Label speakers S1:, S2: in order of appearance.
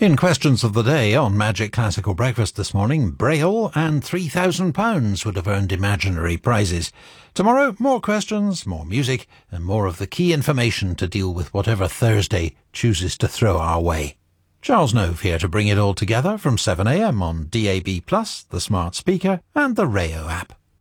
S1: In Questions of the Day on Magic Classical Breakfast this morning, Braille and £3,000 would have earned imaginary prizes. Tomorrow, more questions, more music, and more of the key information to deal with whatever Thursday chooses to throw our way. Charles Nove here to bring it all together from 7am on DAB+, the smart speaker, and the Rayo app.